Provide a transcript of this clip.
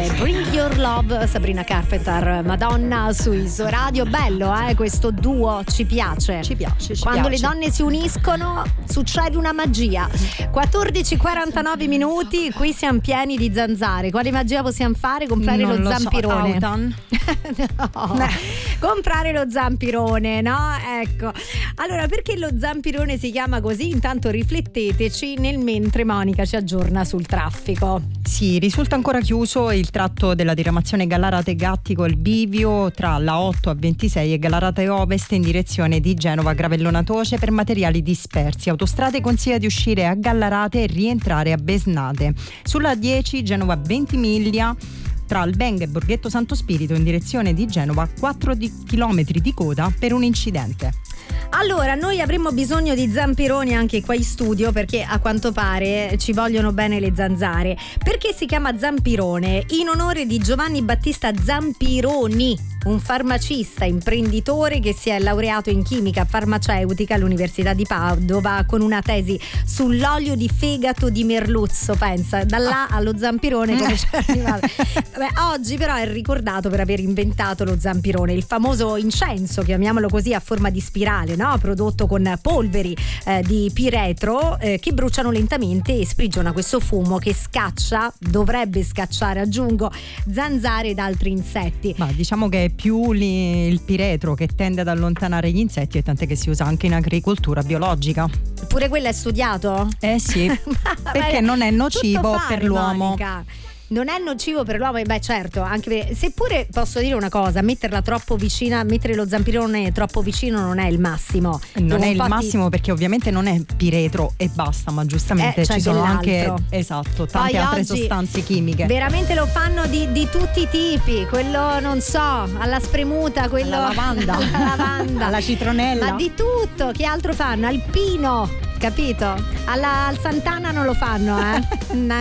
Bring Your Love, Sabrina Carpenter, Madonna su Iso Radio. Bello, questo duo, ci piace. Quando le donne si uniscono succede una magia. 14:49 minuti, qui siamo pieni di zanzare. Quale magia possiamo fare? Comprare non lo zampirone. No. Comprare lo zampirone, no? Ecco. Allora, perché lo zampirone si chiama così? Intanto rifletteteci nel mentre Monica ci aggiorna sul traffico. Sì, risulta ancora chiuso il tratto della diramazione Gallarate-Gattico il bivio tra la 8A26 e Gallarate Ovest in direzione di Genova Gravellona Toce per materiali dispersi. Autostrade consiglia di uscire a Gallarate e rientrare a Besnate. Sulla 10 Genova Ventimiglia tra Albenga e Borghetto Santo Spirito in direzione di Genova 4 chilometri di coda per un incidente. Allora, noi avremmo bisogno di zampironi anche qua in studio, perché a quanto pare ci vogliono bene le zanzare. Perché si chiama zampirone? In onore di Giovanni Battista Zampironi, un farmacista imprenditore che si è laureato in chimica farmaceutica all'Università di Padova con una tesi sull'olio di fegato di merluzzo. Pensa, da là allo zampirone come ci è arrivato. Vabbè, oggi però è ricordato per aver inventato lo zampirone, il famoso incenso, chiamiamolo così, a forma di spirale, no? Prodotto con polveri di piretro che bruciano lentamente e sprigiona questo fumo che scaccia, dovrebbe scacciare, aggiungo, zanzare ed altri insetti. Ma diciamo che è più il piretro che tende ad allontanare gli insetti, e tant'è che si usa anche in agricoltura biologica. Pure quello è studiato? Sì, perché non è nocivo per l'uomo. Monica. Non è nocivo per l'uomo, beh certo, anche perché, seppure posso dire una cosa, metterla troppo vicina, mettere lo zampirone troppo vicino non è il massimo. Non è il massimo perché ovviamente non è piretro e basta, ma giustamente ci sono anche tante altre sostanze chimiche. Veramente lo fanno di tutti i tipi, quello non so, alla spremuta, quello alla lavanda, alla citronella. Ma di tutto, che altro fanno? Al pino, capito? Al Sant'Anna non lo fanno,